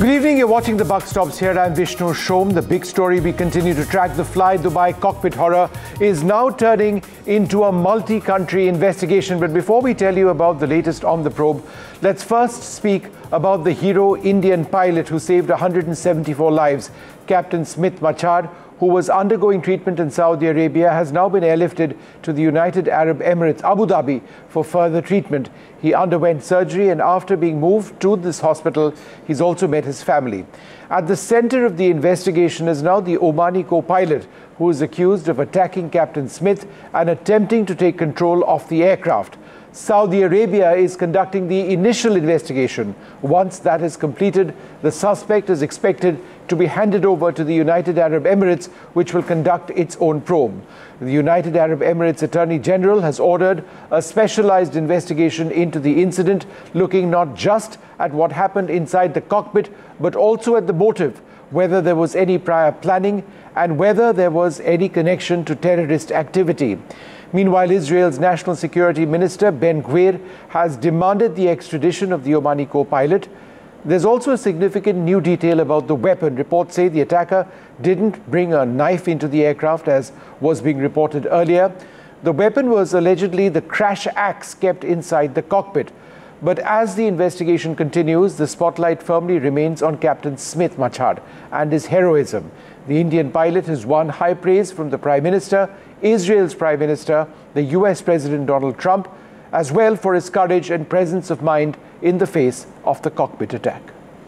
Good evening, you're watching The Buck Stops here. I'm Vishnu Shom. The big story we continue to track, the Fly Dubai cockpit horror, is now turning into a multi-country investigation. But before we tell you about the latest on the probe, let's first speak about the hero Indian pilot who saved 174 lives. Captain Smith Machar, who was undergoing treatment in Saudi Arabia, has now been airlifted to the United Arab Emirates, Abu Dhabi, for further treatment. He underwent surgery, and after being moved to this hospital, he's also met his family. At the center of the investigation is now the Omani co-pilot, who is accused of attacking Captain Smith and attempting to take control of the aircraft. Saudi Arabia is conducting the initial investigation. Once that is completed, the suspect is expected to be handed over to the United Arab Emirates, which will conduct its own probe. The United Arab Emirates Attorney General has ordered a specialized investigation into the incident, looking not just at what happened inside the cockpit, but also at the motive, whether there was any prior planning and whether there was any connection to terrorist activity. Meanwhile, Israel's National Security Minister Ben Gvir has demanded the extradition of the Omani co-pilot. There's also a significant new detail about the weapon. Reports say the attacker didn't bring a knife into the aircraft, as was being reported earlier. The weapon was allegedly the crash axe kept inside the cockpit. But as the investigation continues, the spotlight firmly remains on Captain Smith Machar and his heroism. The Indian pilot has won high praise from the Prime Minister, Israel's Prime Minister, the US President Donald Trump, as well for his courage and presence of mind in the face of the cockpit attack.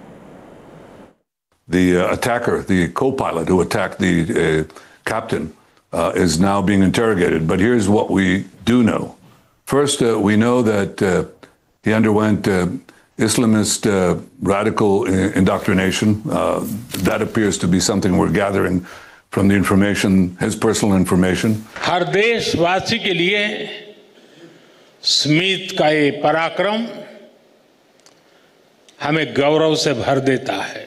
The attacker, the co-pilot who attacked the captain, is now being interrogated. But here's what we do know. First, we know that he underwent Islamist radical indoctrination. That appears to be something we're gathering from the information, his personal information. हर देशवासी के लिए Smith का ये पराक्रम हमें गौरव से भर देता है।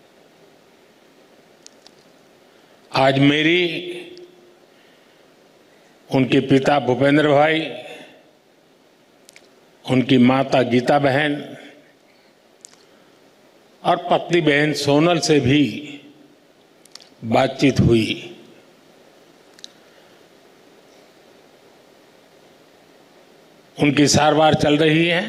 आज मेरी उनके पिता भूपेंद्र भाई, उनकी माता गीता बहन और पत्नी बहन सोनल से भी बातचीत हुई। उनकी सारवार चल रही है।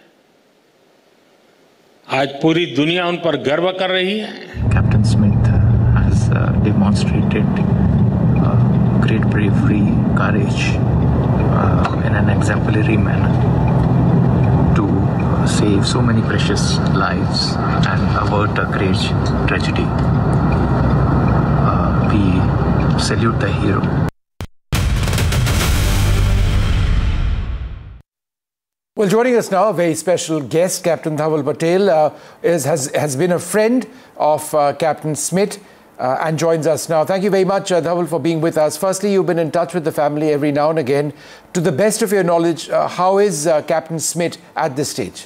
आज पूरी दुनिया उन पर गर्व कर रही है। Captain Smith has demonstrated great bravery, courage in an exemplary manner to save so many precious lives and avert a great tragedy. We salute the hero. Well, joining us now, a very special guest, Captain Dhaval Patel, has been a friend of Captain Smith and joins us now. Thank you very much, Dhaval, for being with us. Firstly, you've been in touch with the family every now and again. To the best of your knowledge, how is Captain Smith at this stage?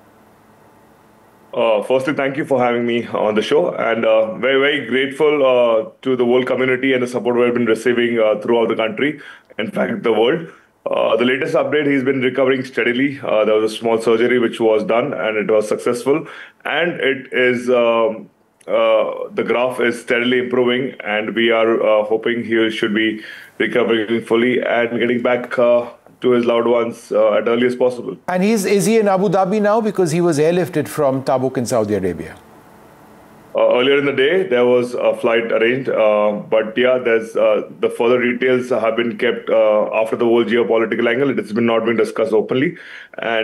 Firstly, thank you for having me on the show, and very, very grateful to the world community and the support we've been receiving throughout the country, in fact, the world. The latest update, he's been recovering steadily. There was a small surgery which was done, and it was successful. And it is the graph is steadily improving, and we are hoping he should be recovering fully and getting back to his loved ones at earliest possible. And is he in Abu Dhabi now, because he was airlifted from Tabuk in Saudi Arabia? Earlier in the day, there was a flight arranged, but yeah, there's the further details have been kept after the whole geopolitical angle. It's been not been discussed openly, and